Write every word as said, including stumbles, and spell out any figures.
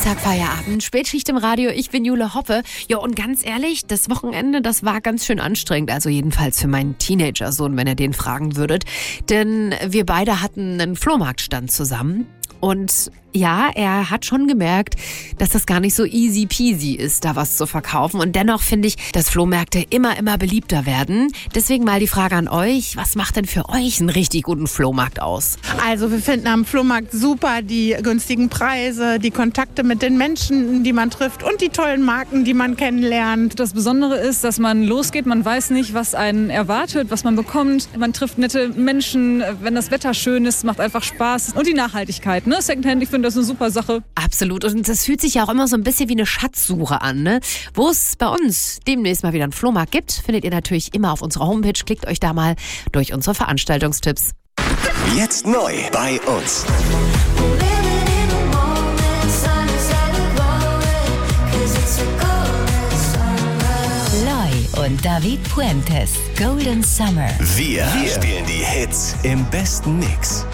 Dienstagfeierabend, Spätschicht im Radio, ich bin Jule Hoppe. Ja, und ganz ehrlich, das Wochenende, das war ganz schön anstrengend. Also jedenfalls für meinen Teenager-Sohn, wenn ihr den fragen würdet. Denn wir beide hatten einen Flohmarktstand zusammen. Und ja, er hat schon gemerkt, dass das gar nicht so easy peasy ist, da was zu verkaufen. Und dennoch finde ich, dass Flohmärkte immer, immer beliebter werden. Deswegen mal die Frage an euch, was macht denn für euch einen richtig guten Flohmarkt aus? Also wir finden am Flohmarkt super die günstigen Preise, die Kontakte mit den Menschen, die man trifft und die tollen Marken, die man kennenlernt. Das Besondere ist, dass man losgeht, man weiß nicht, was einen erwartet, was man bekommt. Man trifft nette Menschen, wenn das Wetter schön ist, macht einfach Spaß. Und die Nachhaltigkeit, ne? Secondhand, ich finde das eine super Sache. Absolut. Und das fühlt sich ja auch immer so ein bisschen wie eine Schatzsuche an, ne? Wo es bei uns demnächst mal wieder einen Flohmarkt gibt, findet ihr natürlich immer auf unserer Homepage. Klickt euch da mal durch unsere Veranstaltungstipps. Jetzt neu bei uns. Loi und David Puentes, Golden Summer. Wir, Wir spielen die Hits im besten Mix.